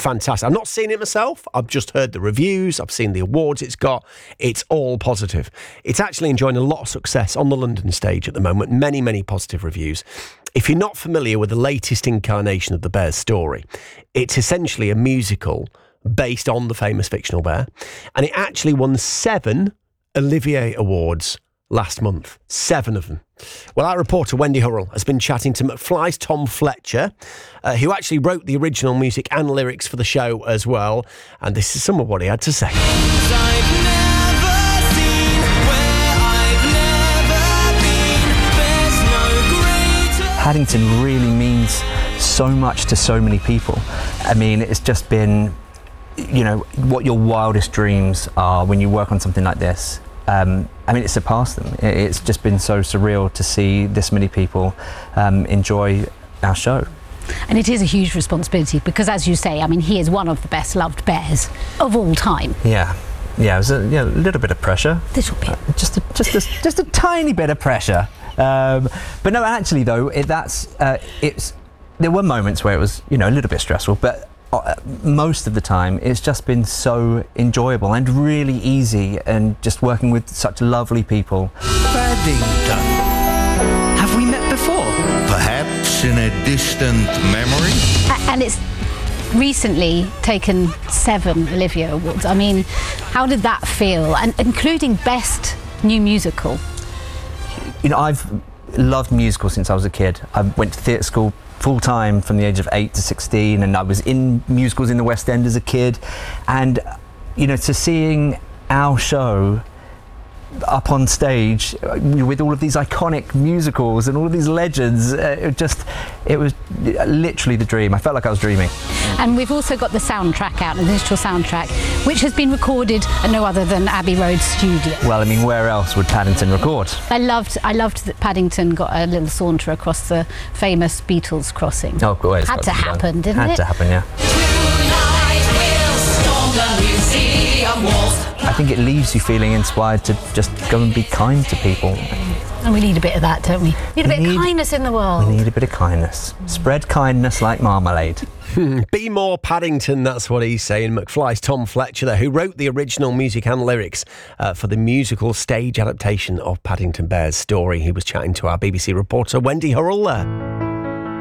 fantastic. I've not seen it myself. I've just heard the reviews. I've seen the awards it's got. It's all positive. It's actually enjoying a lot of success on the London stage at the moment. Many, many positive reviews. If you're not familiar with the latest incarnation of the Bears story, it's essentially a musical based on the famous fictional bear. And it actually won 7 Olivier Awards last month. 7 of them. Well, our reporter Wendy Hurrell has been chatting to McFly's Tom Fletcher, who actually wrote the original music and lyrics for the show as well. And this is some of what he had to say. Paddington really means so much to so many people. I mean, it's just been, you know, what your wildest dreams are when you work on something like this. I mean, it surpassed them. It's just been so surreal to see this many people enjoy our show. And it is a huge responsibility because, as you say, I mean, he is one of the best loved bears of all time. Yeah, it was a little bit of pressure. Little bit. Just a tiny bit of pressure. But no, actually, though, there were moments where it was, you know, a little bit stressful, but most of the time it's just been so enjoyable and really easy, and just working with such lovely people. Paddington. Have we met before? Perhaps in a distant memory? And it's recently taken 7 Olivier Awards. I mean, how did that feel? And including Best New Musical. You know, I've loved musicals since I was a kid. I went to theatre school full-time from the age of 8 to 16, and I was in musicals in the West End as a kid. And, you know, to seeing our show up on stage with all of these iconic musicals and all of these legends, it was literally the dream. I felt like I was dreaming. And we've also got the soundtrack out, the digital soundtrack, which has been recorded at no other than Abbey Road Studio. Well, I mean, where else would Paddington record? I loved that Paddington got a little saunter across the famous Beatles crossing. Oh, cool. Had to happen, didn't it? Had to happen, yeah. I think it leaves you feeling inspired to just go and be kind to people. And we need a bit of that, don't we? We need a bit of kindness in the world. We need a bit of kindness. Spread kindness like marmalade. Be more Paddington, that's what he's saying. McFly's Tom Fletcher there, who wrote the original music and lyrics for the musical stage adaptation of Paddington Bear's story. He was chatting to our BBC reporter Wendy Hurrell there.